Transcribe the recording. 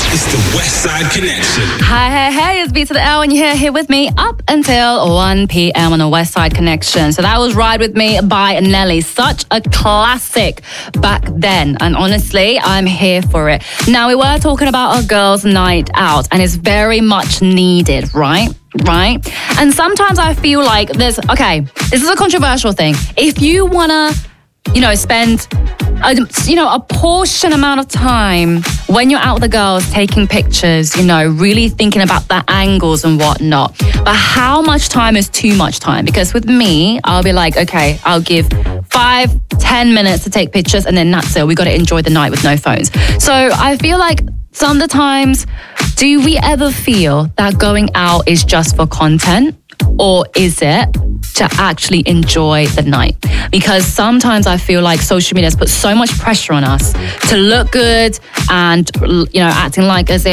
It's the West Side Connection. Hey, it's B to the L, and you're here with me up until 1 p.m. on the West Side Connection. So that was Ride With Me by Nelly. Such a classic back then. And honestly, I'm here for it. Now, we were talking about a girls' night out, and it's very much needed, right? And sometimes I feel like this is a controversial thing. If you want to, spend a portion amount of time when you're out with the girls taking pictures, really thinking about the angles and whatnot. But how much time is too much time? Because with me, I'll be like, okay, I'll give 5-10 minutes to take pictures, and then that's it. We got to enjoy the night with no phones. So I feel like some of the times, do we ever feel that going out is just for content? Or is it to actually enjoy the night? Because sometimes I feel like social media has put so much pressure on us to look good and, acting like as if